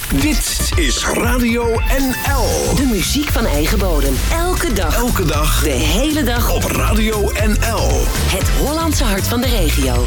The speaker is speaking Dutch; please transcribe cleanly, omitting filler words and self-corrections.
Dit is Radio NL. De muziek van eigen bodem. Elke dag. Elke dag. De hele dag. Op Radio NL. Het Hollandse hart van de regio.